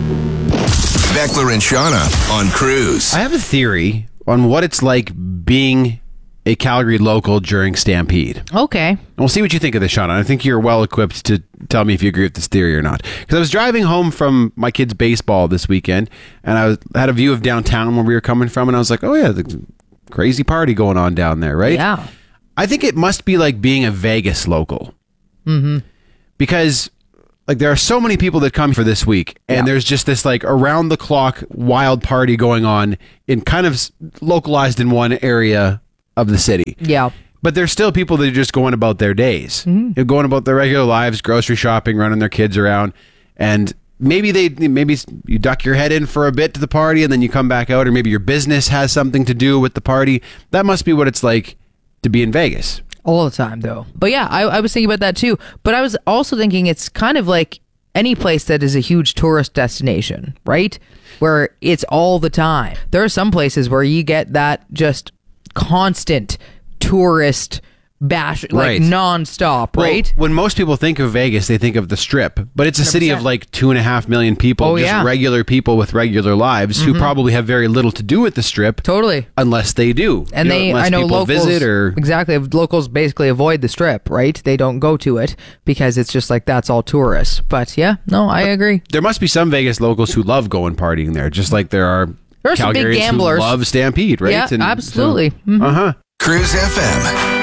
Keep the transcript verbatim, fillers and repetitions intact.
Beckler and Shauna on Cruise. I have a theory on what it's like being a Calgary local during Stampede. Okay. And we'll see what you think of this, Shauna. I think you're well equipped to tell me if you agree with this theory or not. Because I was driving home from my kids' baseball this weekend, and I was, had a view of downtown where we were coming from, and I was like, oh yeah, the crazy party going on down there, right? Yeah. I think it must be like being a Vegas local. Mm-hmm. Because like there are so many people that come for this week, and Yeah. there's just this like around the clock wild party going on in kind of s- localized in one area of the city. Yeah. But there's still people that are just going about their days, Mm-hmm. They're going about their regular lives, grocery shopping, running their kids around, and maybe they maybe you duck your head in for a bit to the party and then you come back out, or maybe your business has something to do with the party. That must be what it's like to be in Vegas. All the time, though. But yeah, I, I was thinking about that too. But I was also thinking it's kind of like any place that is a huge tourist destination, right? Where it's all the time. There are some places where you get that just constant tourist bash, like Right. nonstop, Well, right? when most people think of Vegas, they think of the Strip, but it's a city of one hundred percent. like two and a half million people, Oh, just yeah. regular people with regular lives who probably have very little to do with the Strip, Totally. unless they do. And You know, they, unless I know people locals visit or exactly. Locals basically avoid the Strip, right? They don't go to it because it's just like that's all tourists. But yeah, no, I agree. there must be some Vegas locals who love going partying there, just like there are There are some big Calgarians gamblers. who love Stampede, right? Yeah, And so- absolutely. Mhm. uh-huh. Cruise F M.